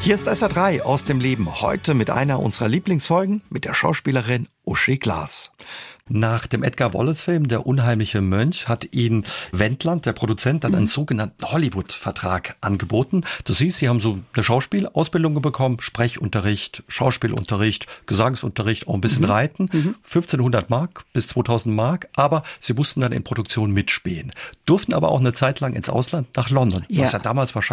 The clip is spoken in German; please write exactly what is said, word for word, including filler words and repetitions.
Hier ist S R drei aus dem Leben. Heute mit einer unserer Lieblingsfolgen mit der Schauspielerin Uschi Glas. Nach dem Edgar Wallace-Film Der unheimliche Mönch hat Ihnen Wendland, der Produzent, dann einen sogenannten Hollywood-Vertrag angeboten. Das hieß, Sie haben so eine Schauspielausbildung bekommen, Sprechunterricht, Schauspielunterricht, Gesangsunterricht, auch ein bisschen mhm. Reiten, mhm. fünfzehnhundert Mark bis zweitausend Mark, aber Sie mussten dann in Produktion mitspielen. Durften aber auch eine Zeit lang ins Ausland, nach London, ja. was ja damals wahrscheinlich